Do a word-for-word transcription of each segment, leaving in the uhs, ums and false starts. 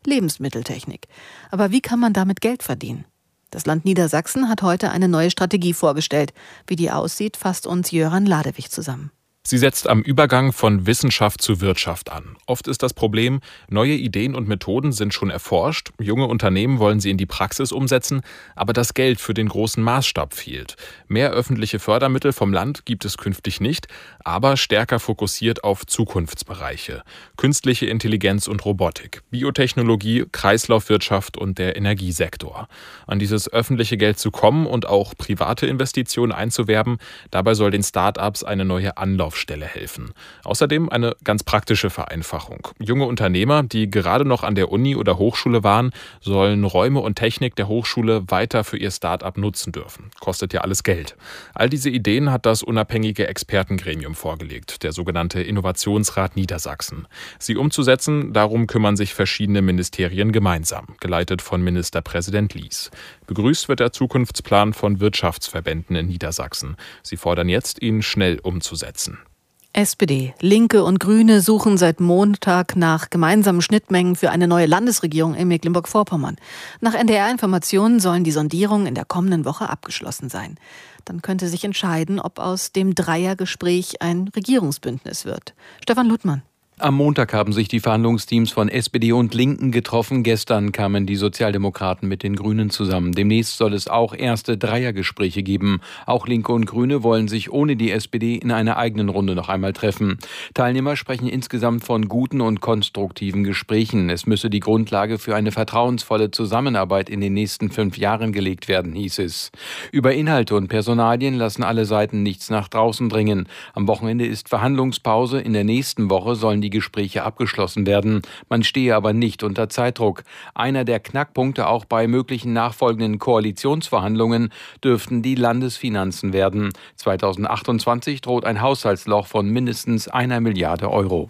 Lebensmitteltechnik. Aber wie kann man damit Geld verdienen? Das Land Niedersachsen hat heute eine neue Strategie vorgestellt. Wie die aussieht, fasst uns Jöran Ladewig zusammen. Sie setzt am Übergang von Wissenschaft zu Wirtschaft an. Oft ist das Problem, neue Ideen und Methoden sind schon erforscht, junge Unternehmen wollen sie in die Praxis umsetzen, aber das Geld für den großen Maßstab fehlt. Mehr öffentliche Fördermittel vom Land gibt es künftig nicht, aber stärker fokussiert auf Zukunftsbereiche. Künstliche Intelligenz und Robotik, Biotechnologie, Kreislaufwirtschaft und der Energiesektor. An dieses öffentliche Geld zu kommen und auch private Investitionen einzuwerben, dabei soll den Start-ups eine neue Anlaufstelle Stelle helfen. Außerdem eine ganz praktische Vereinfachung. Junge Unternehmer, die gerade noch an der Uni oder Hochschule waren, sollen Räume und Technik der Hochschule weiter für ihr Start-up nutzen dürfen. Kostet ja alles Geld. All diese Ideen hat das unabhängige Expertengremium vorgelegt, der sogenannte Innovationsrat Niedersachsen. Sie umzusetzen, darum kümmern sich verschiedene Ministerien gemeinsam, geleitet von Ministerpräsident Lies. Begrüßt wird der Zukunftsplan von Wirtschaftsverbänden in Niedersachsen. Sie fordern jetzt, ihn schnell umzusetzen. S P D, Linke und Grüne suchen seit Montag nach gemeinsamen Schnittmengen für eine neue Landesregierung in Mecklenburg-Vorpommern. Nach N D R-Informationen sollen die Sondierungen in der kommenden Woche abgeschlossen sein. Dann könnte sich entscheiden, ob aus dem Dreiergespräch ein Regierungsbündnis wird. Stefan Luttmann. Am Montag haben sich die Verhandlungsteams von S P D und Linken getroffen. Gestern kamen die Sozialdemokraten mit den Grünen zusammen. Demnächst soll es auch erste Dreiergespräche geben. Auch Linke und Grüne wollen sich ohne die S P D in einer eigenen Runde noch einmal treffen. Teilnehmer sprechen insgesamt von guten und konstruktiven Gesprächen. Es müsse die Grundlage für eine vertrauensvolle Zusammenarbeit in den nächsten fünf Jahren gelegt werden, hieß es. Über Inhalte und Personalien lassen alle Seiten nichts nach draußen dringen. Am Wochenende ist Verhandlungspause. In der nächsten Woche sollen die Die Gespräche abgeschlossen werden. Man stehe aber nicht unter Zeitdruck. Einer der Knackpunkte auch bei möglichen nachfolgenden Koalitionsverhandlungen dürften die Landesfinanzen werden. zweitausendachtundzwanzig droht ein Haushaltsloch von mindestens einer Milliarde Euro.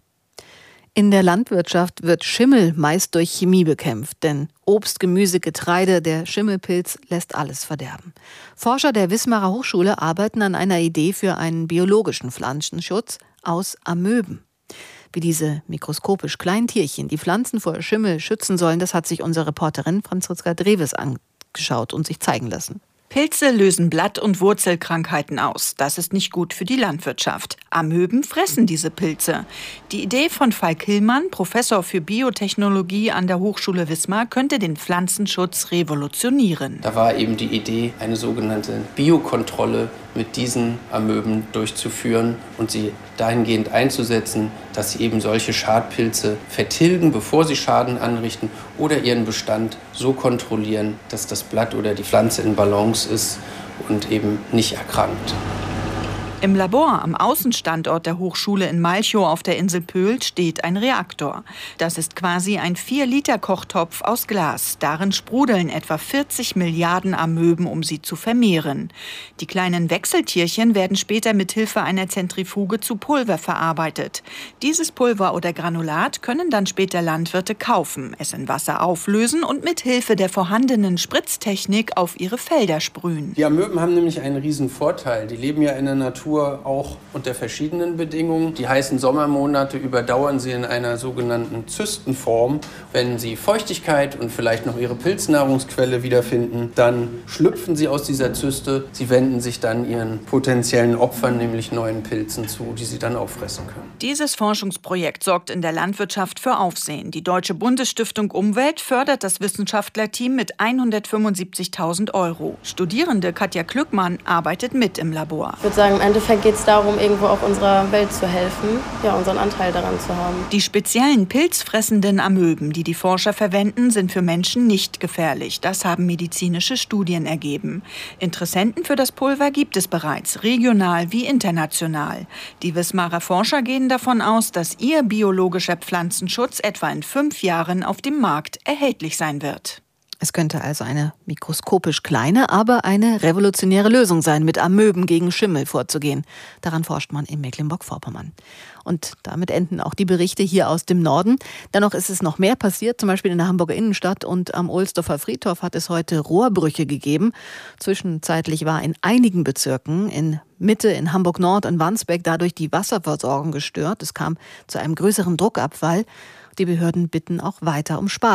In der Landwirtschaft wird Schimmel meist durch Chemie bekämpft, denn Obst, Gemüse, Getreide, der Schimmelpilz lässt alles verderben. Forscher der Wismarer Hochschule arbeiten an einer Idee für einen biologischen Pflanzenschutz aus Amöben. Wie diese mikroskopisch kleinen Tierchen die Pflanzen vor Schimmel schützen sollen, das hat sich unsere Reporterin Franziska Dreves angeschaut und sich zeigen lassen. Pilze lösen Blatt- und Wurzelkrankheiten aus. Das ist nicht gut für die Landwirtschaft. Amöben fressen diese Pilze. Die Idee von Falk Hillmann, Professor für Biotechnologie an der Hochschule Wismar, könnte den Pflanzenschutz revolutionieren. Da war eben die Idee, eine sogenannte Biokontrolle mit diesen Amöben durchzuführen und sie dahingehend einzusetzen, dass sie eben solche Schadpilze vertilgen, bevor sie Schaden anrichten, oder ihren Bestand so kontrollieren, dass das Blatt oder die Pflanze in Balance ist und eben nicht erkrankt. Im Labor am Außenstandort der Hochschule in Malchow auf der Insel Pöhl steht ein Reaktor. Das ist quasi ein vier Liter Kochtopf aus Glas. Darin sprudeln etwa vierzig Milliarden Amöben, um sie zu vermehren. Die kleinen Wechseltierchen werden später mit Hilfe einer Zentrifuge zu Pulver verarbeitet. Dieses Pulver oder Granulat können dann später Landwirte kaufen, es in Wasser auflösen und mit Hilfe der vorhandenen Spritztechnik auf ihre Felder sprühen. Die Amöben haben nämlich einen riesen Vorteil. Die leben ja in der Natur auch unter verschiedenen Bedingungen. Die heißen Sommermonate überdauern sie in einer sogenannten Zystenform. Wenn sie Feuchtigkeit und vielleicht noch ihre Pilznahrungsquelle wiederfinden, dann schlüpfen sie aus dieser Zyste. Sie wenden sich dann ihren potenziellen Opfern, nämlich neuen Pilzen, zu, die sie dann auffressen können. Dieses Forschungsprojekt sorgt in der Landwirtschaft für Aufsehen. Die Deutsche Bundesstiftung Umwelt fördert das Wissenschaftlerteam mit hundertfünfundsiebzigtausend Euro. Studierende Katja Klückmann arbeitet mit im Labor. Ich würde sagen, im Endeffekt geht es darum, irgendwo auch unserer Welt zu helfen, ja, unseren Anteil daran zu haben. Die speziellen pilzfressenden Amöben, die die Forscher verwenden, sind für Menschen nicht gefährlich. Das haben medizinische Studien ergeben. Interessenten für das Pulver gibt es bereits, regional wie international. Die Wismarer Forscher gehen davon aus, dass ihr biologischer Pflanzenschutz etwa in fünf Jahren auf dem Markt erhältlich sein wird. Es könnte also eine mikroskopisch kleine, aber eine revolutionäre Lösung sein, mit Amöben gegen Schimmel vorzugehen. Daran forscht man in Mecklenburg-Vorpommern. Und damit enden auch die Berichte hier aus dem Norden. Dennoch ist es noch mehr passiert, zum Beispiel in der Hamburger Innenstadt und am Ohlsdorfer Friedhof hat es heute Rohrbrüche gegeben. Zwischenzeitlich war in einigen Bezirken, in Mitte, in Hamburg-Nord und Wandsbek, dadurch die Wasserversorgung gestört. Es kam zu einem größeren Druckabfall. Die Behörden bitten auch weiter um Spaß.